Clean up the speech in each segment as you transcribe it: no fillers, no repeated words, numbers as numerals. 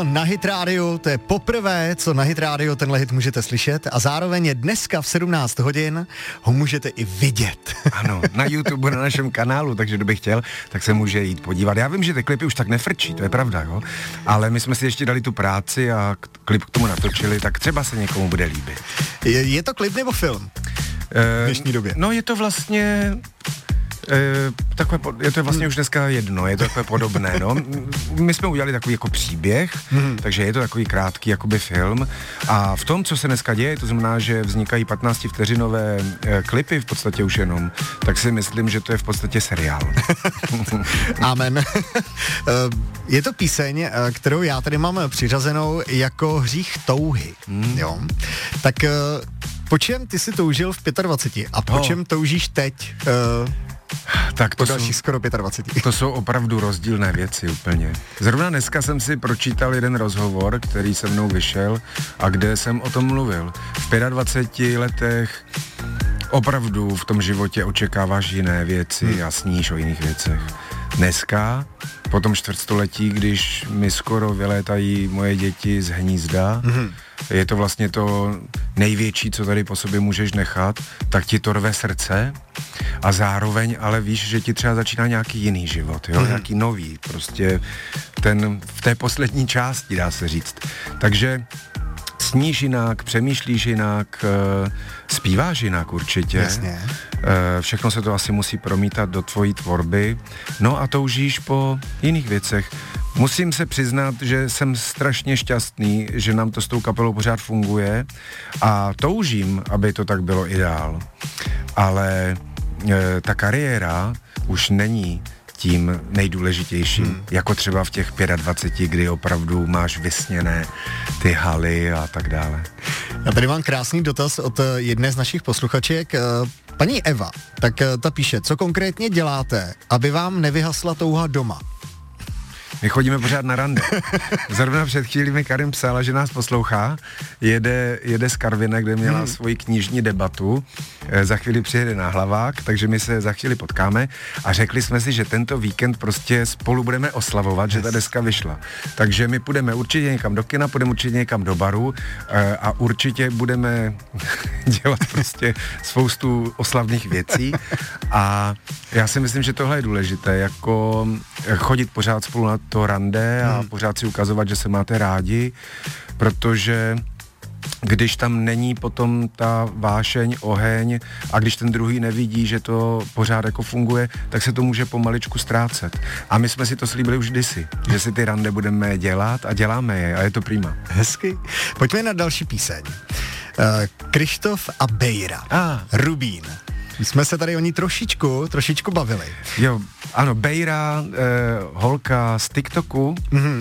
Na Hit Radio, to je poprvé, co na Hit Radio tenhle hit můžete slyšet a zároveň je dneska v 17 hodin ho můžete i vidět. Ano, na YouTube, na našem kanálu, takže kdo by chtěl, tak se může jít podívat. Já vím, že ty klipy už tak nefrčí, to je pravda, jo? Ale my jsme si ještě dali tu práci a klip k tomu natočili, tak třeba se někomu bude líbit. Je to klip nebo film? V dnešní době. No je to vlastně... je to vlastně už dneska jedno, je to takové podobné, no. My jsme udělali takový jako příběh, takže je to takový krátký jakoby film a v tom, co se dneska děje, to znamená, že vznikají 15vteřinové klipy v podstatě už jenom, tak si myslím, že to je v podstatě seriál. Amen. Je to píseň, kterou já tady mám přiřazenou jako Hřích touhy, jo. Tak po čem ty si toužil v 25 a po čem toužíš teď? Tak to dalších skoro 25. To jsou opravdu rozdílné věci úplně. Zrovna dneska jsem si pročítal jeden rozhovor, který se mnou vyšel a kde jsem o tom mluvil. V 25 letech opravdu v tom životě očekáváš jiné věci a sníš o jiných věcech. Dneska, po tom čtvrtstoletí, když mi skoro vylétají moje děti z hnízda, je to vlastně to největší, co tady po sobě můžeš nechat, tak ti to rve srdce a zároveň ale víš, že ti třeba začíná nějaký jiný život, jo? Nějaký nový, prostě v té poslední části, dá se říct. Takže sníš jinak, přemýšlíš jinak, zpíváš jinak určitě. Jasně. Všechno se to asi musí promítat do tvojí tvorby. No a toužíš po jiných věcech. Musím se přiznat, že jsem strašně šťastný, že nám to s tou kapelou pořád funguje a toužím, aby to tak bylo ideál. Ale ta kariéra už není tím nejdůležitějším, jako třeba v těch 25, kdy opravdu máš vysněné ty haly a tak dále. Já tady mám krásný dotaz od jedné z našich posluchaček. Paní Eva, tak ta píše, co konkrétně děláte, aby vám nevyhasla touha doma? My chodíme pořád na rande. Zrovna před chvílí mi Karim psala, že nás poslouchá, jede z Karviné, kde měla svoji knižní debatu, za chvíli přijede na Hlavák, takže my se za chvíli potkáme a řekli jsme si, že tento víkend prostě spolu budeme oslavovat, že ta deska vyšla. Takže my půjdeme určitě někam do kina, půjdeme určitě někam do baru a určitě budeme dělat prostě spoustu oslavných věcí a já si myslím, že tohle je důležité, jako chodit pořád spolu na to rande a pořád si ukazovat, že se máte rádi, protože když tam není potom ta vášeň, oheň a když ten druhý nevidí, že to pořád jako funguje, tak se to může pomaličku ztrácet. A my jsme si to slíbili už kdysi, že si ty rande budeme dělat a děláme je a je to prima. Hezky. Pojďme na další píseň. Krištof a Bejra. Rubín. Jsme se tady o ní trošičku bavili. Jo, ano, Bejra, holka z TikToku,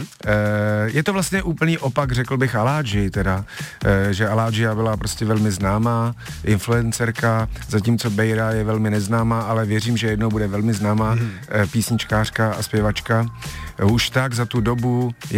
je to vlastně úplný opak, řekl bych, Aládži, teda, že Aládžia byla prostě velmi známá influencerka, zatímco Bejra je velmi neznámá, ale věřím, že jednou bude velmi známá písničkářka a zpěvačka. Už tak za tu dobu